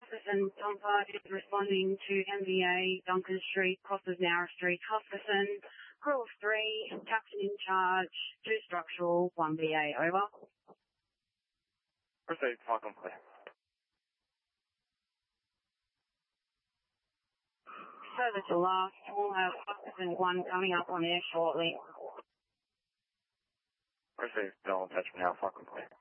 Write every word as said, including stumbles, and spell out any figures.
Huskisson, Tompa is responding to M V A, Duncan Street, Costas Narrow Street, Huskisson. Crew of three, captain in charge, two structural, one B A, over. Received, flight complete. Further to last, we'll have Huskisson one coming up on air shortly. Received, Bell attachment now, flight complete.